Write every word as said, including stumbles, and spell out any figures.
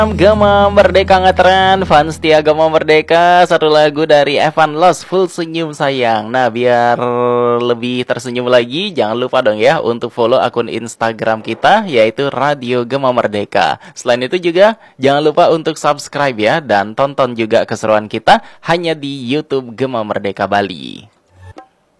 Gema Merdeka ngetren, fans setia Gema Merdeka. Satu lagu dari Evan Loss, Full Senyum Sayang. Nah, biar lebih tersenyum lagi, jangan lupa dong ya untuk follow akun Instagram kita, yaitu Radio Gema Merdeka. Selain itu juga jangan lupa untuk subscribe ya, dan tonton juga keseruan kita hanya di YouTube Gema Merdeka Bali.